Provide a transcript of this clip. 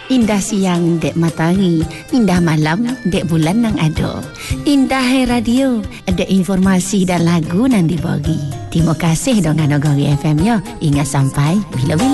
Indah siang dek matahari, indah malam dek bulan nang ado. Indah radio, ada informasi dan lagu nang dibagi. Terima kasih dengan Nagari FM ya. Ingat sampai bila-bila.